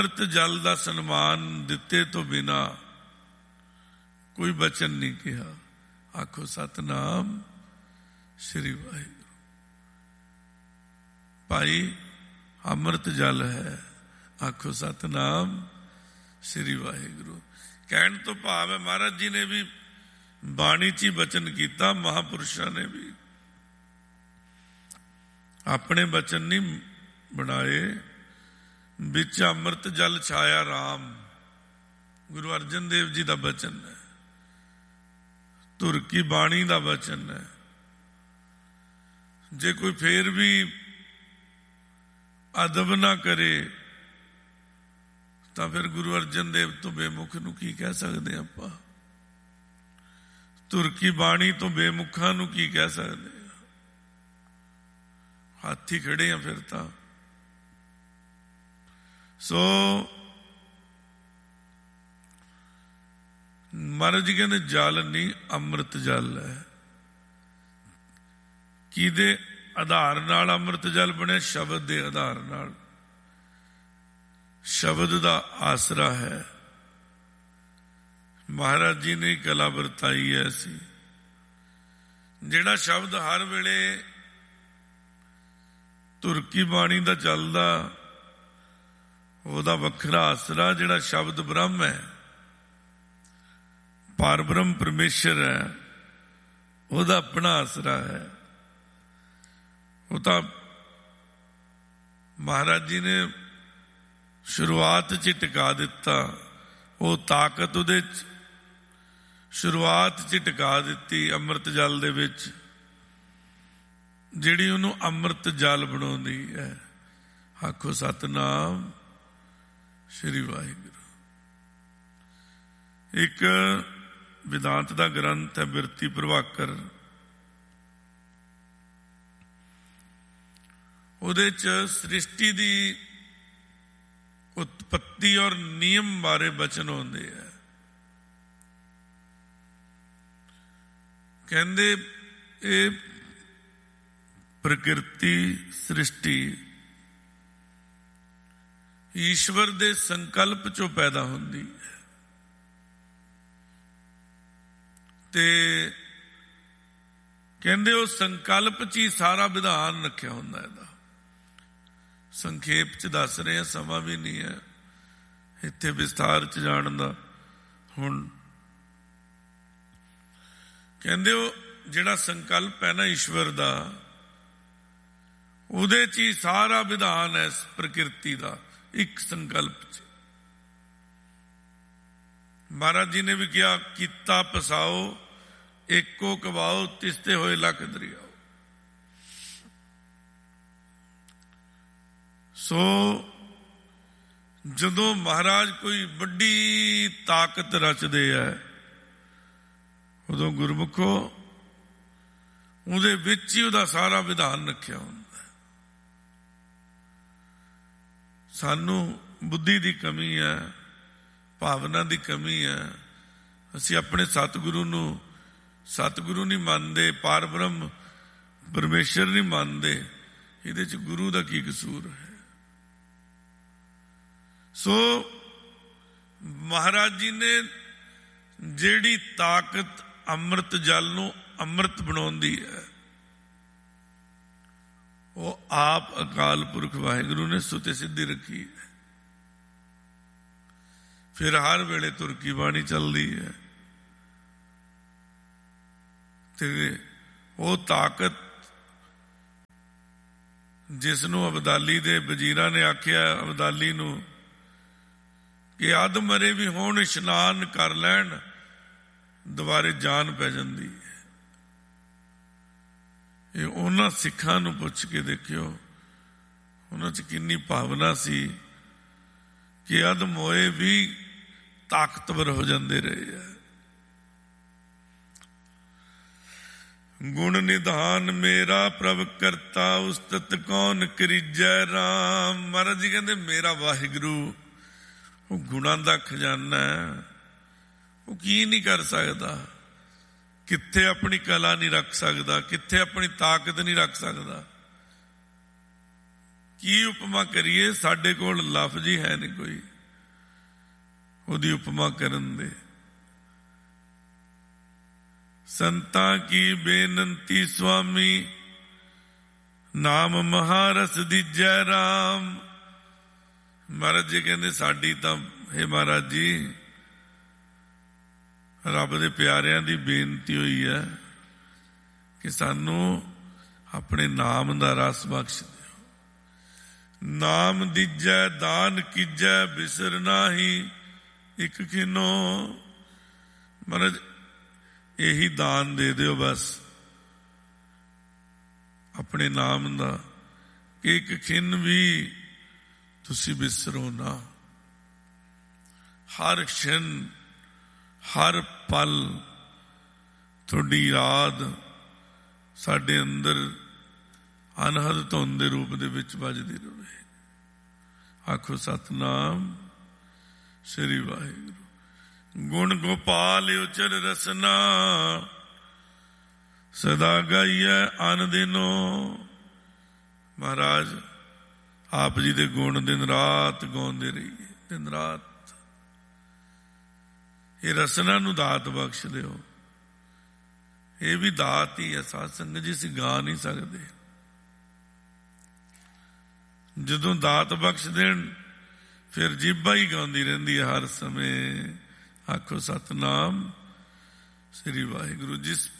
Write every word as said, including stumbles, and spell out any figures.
ਅੰਮ੍ਰਿਤ ਜਲ ਦਾ ਸਨਮਾਨ ਦਿੱਤੇ ਤੋਂ ਬਿਨਾ ਕੋਈ ਬਚਨ ਨਹੀਂ ਕਿਹਾ। ਆਖੋ ਸਤਨਾਮ ਸ੍ਰੀ ਵਾਹਿਗੁਰੂ। ਭਾਈ ਅੰਮ੍ਰਿਤ ਜਲ ਹੈ, ਆਖੋ ਸਤਨਾਮ ਸ੍ਰੀ ਵਾਹਿਗੁਰੂ। ਕਹਿਣ ਤੋਂ ਭਾਵ ਹੈ ਮਹਾਰਾਜ ਜੀ ਨੇ ਵੀ ਬਾਣੀ 'ਚ ਹੀ ਬਚਨ ਕੀਤਾ, ਮਹਾਂਪੁਰਸ਼ਾਂ ਨੇ ਵੀ ਆਪਣੇ ਬਚਨ ਨਹੀਂ ਬਣਾਏ। ਵਿੱਚ ਅੰਮ੍ਰਿਤ ਜਲ ਛਾਇਆ ਰਾਮ, ਗੁਰੂ ਅਰਜਨ ਦੇਵ ਜੀ ਦਾ ਬਚਨ ਹੈ, ਧੁਰ ਕੀ ਬਾਣੀ ਦਾ ਬਚਨ ਹੈ। ਜੇ ਕੋਈ ਫੇਰ ਵੀ ਅਦਬ ਨਾ ਕਰੇ ਤਾਂ ਫਿਰ ਗੁਰੂ ਅਰਜਨ ਦੇਵ ਤੋਂ ਬੇਮੁਖ ਨੂੰ ਕੀ ਕਹਿ ਸਕਦੇ ਆਪਾਂ? ਧੁਰ ਕੀ ਬਾਣੀ ਤੋਂ ਬੇਮੁਖਾਂ ਨੂੰ ਕੀ ਕਹਿ ਸਕਦੇ? ਹੱਥ ਹੀ ਖੜੇ ਆ ਫਿਰ ਤਾਂ। ਸੋ ਮਹਾਰਾਜ ਜੀ ਕਹਿੰਦੇ ਜਲ ਨਹੀਂ, ਅੰਮ੍ਰਿਤ ਜਲ ਹੈ। ਕਿਹਦੇ ਆਧਾਰ ਨਾਲ ਅੰਮ੍ਰਿਤ ਜਲ ਬਣਿਆ? ਸ਼ਬਦ ਦੇ ਆਧਾਰ ਨਾਲ। ਸ਼ਬਦ ਦਾ ਆਸਰਾ ਹੈ। ਮਹਾਰਾਜ ਜੀ ਨੇ ਕਲਾ ਵਰਤਾਈ ਹੈ। ਅਸੀਂ ਜਿਹੜਾ ਸ਼ਬਦ ਹਰ ਵੇਲੇ ਧੁਰ ਕੀ ਬਾਣੀ ਦਾ ਚੱਲਦਾ, ਉਹਦਾ ਵੱਖਰਾ ਆਸਰਾ। ਜਿਹੜਾ ਸ਼ਬਦ ਬ੍ਰਹਮ ਹੈ, ਪਰ ਬ੍ਰਹਮ ਪਰਮੇਸ਼ਰ ਹੈ, ਉਹਦਾ ਆਪਣਾ ਆਸਰਾ ਹੈ। ਉਹ ਤਾਂ ਮਹਾਰਾਜ ਜੀ ਨੇ ਸ਼ੁਰੂਆਤ 'ਚ ਟਿਕਾ ਦਿੱਤਾ। ਉਹ ਤਾਕਤ ਉਹਦੇ 'ਚ ਸ਼ੁਰੂਆਤ 'ਚ ਟਿਕਾ ਦਿੱਤੀ ਅੰਮ੍ਰਿਤ ਜਲ ਦੇ ਵਿੱਚ, ਜਿਹੜੀ ਉਹਨੂੰ ਅੰਮ੍ਰਿਤ ਜਲ ਬਣਾਉਂਦੀ ਹੈ। ਆਖੋ ਸਤਨਾਮ ਸ੍ਰੀ ਵਾਹਿਗੁਰੂ। ਇੱਕ ਵਿਦਾਂਤ ਦਾ ਗ੍ਰੰਥ ਹੈ ਬਿਰਤੀ ਪ੍ਰਭਾਕਰ, ਉਹਦੇ 'ਚ ਸ੍ਰਿਸ਼ਟੀ ਦੀ ਉਤਪਤੀ ਔਰ ਨਿਯਮ ਬਾਰੇ ਬਚਨ ਹੁੰਦੇ ਆ। ਕਹਿੰਦੇ ਇਹ ਪ੍ਰਕਿਰਤੀ ਸ੍ਰਿਸ਼ਟੀ ਈਸ਼ਵਰ ਦੇ ਸੰਕਲਪ ਚੋਂ ਪੈਦਾ ਹੁੰਦੀ ਹੈ, ਤੇ ਕਹਿੰਦੇ ਉਹ ਸੰਕਲਪ 'ਚ ਹੀ ਸਾਰਾ ਵਿਧਾਨ ਰੱਖਿਆ ਹੁੰਦਾ। ਇਹਦਾ ਸੰਖੇਪ 'ਚ ਦੱਸ ਰਹੇ ਆ, ਸਮਾਂ ਵੀ ਨਹੀਂ ਹੈ ਇੱਥੇ ਵਿਸਥਾਰ 'ਚ ਜਾਣ ਦਾ। ਹੁਣ ਕਹਿੰਦੇ ਉਹ ਜਿਹੜਾ ਸੰਕਲਪ ਹੈ ਨਾ ਈਸ਼ਵਰ ਦਾ, ਉਹਦੇ 'ਚ ਹੀ ਸਾਰਾ ਵਿਧਾਨ ਹੈ ਇਸ ਪ੍ਰਕਿਰਤੀ ਦਾ, ਇੱਕ ਸੰਕਲਪ 'ਚ। ਮਹਾਰਾਜ ਜੀ ਨੇ ਵੀ ਕਿਹਾ, ਕੀਤਾ ਪਸਾਓ ਏਕੋ ਕਵਾਓ, ਤਿਸਤੇ ਹੋਏ ਲੱਖ ਦਰਿਆਓ। ਸੋ ਜਦੋਂ ਮਹਾਰਾਜ ਕੋਈ ਵੱਡੀ ਤਾਕਤ ਰਚਦੇ ਹੈ, ਉਦੋਂ ਗੁਰਮੁਖੋ ਉਹਦੇ ਵਿੱਚ ਹੀ ਉਹਦਾ ਸਾਰਾ ਵਿਧਾਨ ਰੱਖਿਆ ਹੁੰਦਾ। ਸਾਨੂੰ ਬੁੱਧੀ ਦੀ ਕਮੀ ਹੈ, ਭਾਵਨਾ ਦੀ ਕਮੀ ਹੈ। ਅਸੀਂ ਆਪਣੇ ਸਤਿਗੁਰੂ ਨੂੰ ਸਤਿਗੁਰੂ ਨਹੀਂ ਮੰਨਦੇ, ਪਾਰ ਬ੍ਰਹਮ ਪਰਮੇਸ਼ਰ ਨਹੀਂ ਮੰਨਦੇ। ਇਹਦੇ 'ਚ ਗੁਰੂ ਦਾ ਕੀ ਕਸੂਰ ਹੈ? ਸੋ ਮਹਾਰਾਜ ਜੀ ਨੇ ਜਿਹੜੀ ਤਾਕਤ ਅੰਮ੍ਰਿਤ ਜਲ ਨੂੰ ਅੰਮ੍ਰਿਤ ਬਣਾਉਂਦੀ ਹੈ, ਉਹ ਆਪ ਅਕਾਲ ਪੁਰਖ ਵਾਹਿਗੁਰੂ ਨੇ ਸੁਤੇ ਸਿੱਧੀ ਰੱਖੀ ਹੈ। ਫਿਰ ਹਰ ਵੇਲੇ ਧੁਰ ਕੀ ਬਾਣੀ ਚੱਲਦੀ ਹੈ, ਤੇ ਉਹ ਤਾਕਤ ਜਿਸ ਨੂੰ ਅਬਦਾਲੀ ਦੇ ਵਜ਼ੀਰਾਂ ਨੇ ਆਖਿਆ, ਅਬਦਾਲੀ ਨੂੰ, ਕਿ ਅੱਧ ਮਰੇ ਵੀ ਹੋਣ ਇਸ਼ਨਾਨ ਕਰ ਲੈਣ, ਦੁਬਾਰੇ ਜਾਨ ਪੈ ਜਾਂਦੀ ਹੈ। ਇਹ ਉਹਨਾਂ ਸਿੱਖਾਂ ਨੂੰ ਪੁੱਛ ਕੇ ਦੇਖਿਓ, ਉਹਨਾਂ 'ਚ ਕਿੰਨੀ ਭਾਵਨਾ ਸੀ ਕਿ ਅੱਧ ਮੋਏ ਵੀ ਤਾਕਤਵਰ ਹੋ ਜਾਂਦੇ ਰਹੇ ਆ। ਗੁਣ ਨਿਧਾਨ ਮੇਰਾ ਪ੍ਰਭ ਕਰਤਾ, ਉਸਤਤ ਕੌਣ ਕਰੀਜੈ ਰਾਮ। ਮਹਾਰਾਜ ਜੀ ਕਹਿੰਦੇ ਮੇਰਾ ਵਾਹਿਗੁਰੂ ਉਹ ਗੁਣਾਂ ਦਾ ਖਜ਼ਾਨਾ ਹੈ, ਉਹ ਕੀ ਨਹੀਂ ਕਰ ਸਕਦਾ, ਕਿੱਥੇ ਆਪਣੀ ਕਲਾ ਨਹੀਂ ਰੱਖ ਸਕਦਾ, ਕਿੱਥੇ ਆਪਣੀ ਤਾਕਤ ਨਹੀਂ ਰੱਖ ਸਕਦਾ। ਕੀ ਉਪਮਾ ਕਰੀਏ, ਸਾਡੇ ਕੋਲ ਲਫ਼ਜ਼ ਹੀ ਹੈ ਨਹੀਂ ਕੋਈ। ਉਹਦੀ ਉਪਮਾ ਕਰਨ ਦੇ। ਸੰਤਾਂ ਕੀ ਬੇਨੰਤੀ ਸੁਆਮੀ, ਨਾਮ ਮਹਾਰਸ ਦੀਜੈ ਰਾਮ। ਮਹਾਰਾਜ ਜੀ ਕਹਿੰਦੇ ਸਾਡੀ ਤਾਂ ਹੇ ਮਹਾਰਾਜ ਜੀ ਰੱਬ ਦੇ ਪਿਆਰਿਆਂ ਦੀ ਬੇਨਤੀ ਹੋਈ ਹੈ ਕਿ ਸਾਨੂੰ ਆਪਣੇ ਨਾਮ ਦਾ ਰਸ ਬਖਸ਼ ਦਿਓ। ਨਾਮ ਦੀਜੈ ਦਾਨ ਕੀਜੈ ਬਿਸਰ ਨਾਹੀ, ਇੱਕ ਖਿਨੋ। ਮਹਾਰਾਜ ਇਹੀ ਦਾਨ ਦੇ ਦਿਓ ਬਸ ਆਪਣੇ ਨਾਮ ਦਾ, ਕਿ ਇੱਕ ਖਿੰਨ ਵੀ ਤੁਸੀਂ ਬਿਸਰੋ ਨਾ। ਹਰ ਛਿਨ ਹਰ ਪਲ ਤੁਹਾਡੀ ਯਾਦ ਸਾਡੇ ਅੰਦਰ ਅਨਹਦ ਧੁਨ ਦੇ ਰੂਪ ਦੇ ਵਿੱਚ ਵੱਜਦੀ ਰਹੇ। ਆਖੋ ਸਤਨਾਮ ਸ੍ਰੀ ਵਾਹਿਗੁਰੂ। ਗੁਣ ਗੋਪਾਲ ਉਚਰ ਰਸਨਾ, ਸਦਾ ਗਾਈਐ ਅਨ ਦਿਨੋ। ਮਹਾਰਾਜ ਆਪ ਜੀ ਦੇ ਗੁਣ ਦਿਨ ਰਾਤ ਗਾਉਂਦੇ ਰਹੀਏ, ਦਿਨ ਰਾਤ। ਇਹ ਰਸਨਾ ਨੂੰ ਦਾਤ ਬਖਸ਼ ਦਿਓ। ਇਹ ਵੀ ਦਾਤ ਹੀ ਹੈ ਸਾਧ ਸੰਗਤ ਜੀ, ਅਸੀਂ ਗਾ ਨਹੀਂ ਸਕਦੇ। ਜਦੋਂ ਦਾਤ ਬਖਸ਼ ਦੇਣ ਫਿਰ ਜੀਭਾ ਹੀ ਗਾਉਂਦੀ ਰਹਿੰਦੀ ਹੈ ਹਰ ਸਮੇਂ। ਆਖੋ ਸਤਨਾਮ ਸ੍ਰੀ ਵਾਹਿਗੁਰੂ। ਜਿਸ